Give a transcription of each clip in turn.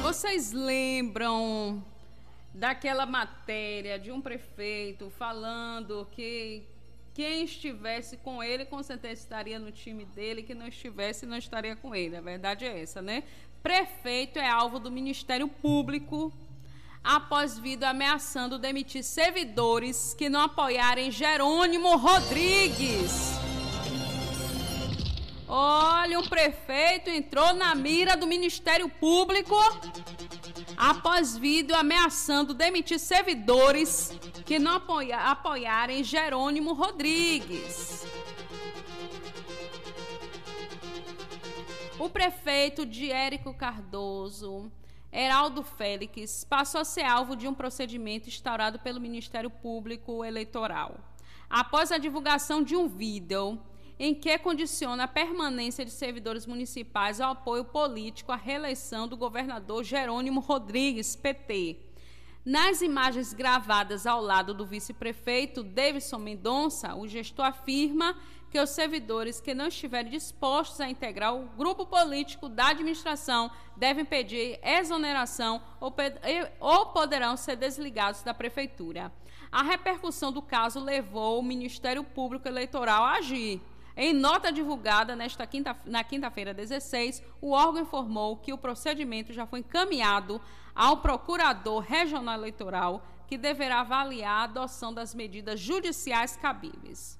Vocês lembram daquela matéria de um prefeito falando que quem estivesse com ele, com certeza estaria no time dele, que não estivesse, não estaria com ele. A verdade é essa, né? Prefeito é alvo do Ministério Público após vídeo ameaçando demitir servidores que não apoiarem Jerônimo Rodrigues. Olha, o prefeito entrou na mira do Ministério Público após vídeo ameaçando demitir servidores que não apoiarem Jerônimo Rodrigues. O prefeito de Érico Cardoso, Heraldo Félix, passou a ser alvo de um procedimento instaurado pelo Ministério Público Eleitoral, após a divulgação de um vídeo em que condiciona a permanência de servidores municipais ao apoio político à reeleição do governador Jerônimo Rodrigues, PT. Nas imagens gravadas ao lado do vice-prefeito Davidson Mendonça, o gestor afirma que os servidores que não estiverem dispostos a integrar o grupo político da administração devem pedir exoneração ou poderão ser desligados da prefeitura. A repercussão do caso levou o Ministério Público Eleitoral a agir. Em nota divulgada na quinta-feira 16, o órgão informou que o procedimento já foi encaminhado ao Procurador Regional Eleitoral, que deverá avaliar a adoção das medidas judiciais cabíveis.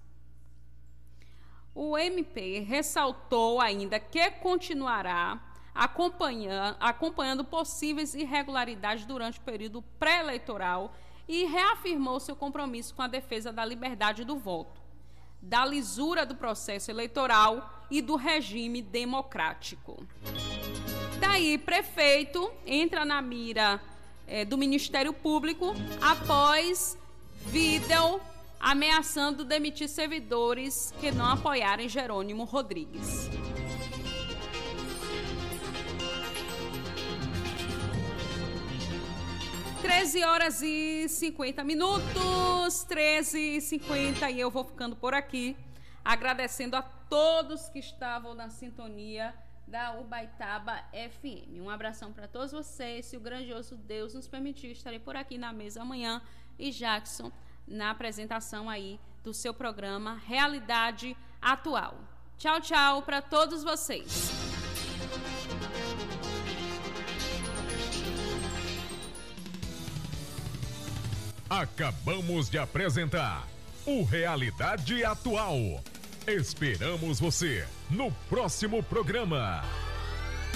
O MP ressaltou ainda que continuará acompanhando possíveis irregularidades durante o período pré-eleitoral e reafirmou seu compromisso com a defesa da liberdade do voto, da lisura do processo eleitoral e do regime democrático. Daí, prefeito entra na mira do Ministério Público após vídeo ameaçando demitir servidores que não apoiarem Jerônimo Rodrigues. (13h50), 13h50, e eu vou ficando por aqui, agradecendo a todos que estavam na sintonia da Ubaitaba FM. Um abração para todos vocês. Se o grandioso Deus nos permitir, estarei por aqui na mesa amanhã e Jackson na apresentação aí do seu programa Realidade Atual. Tchau, tchau para todos vocês. Acabamos de apresentar o Realidade Atual. Esperamos você no próximo programa.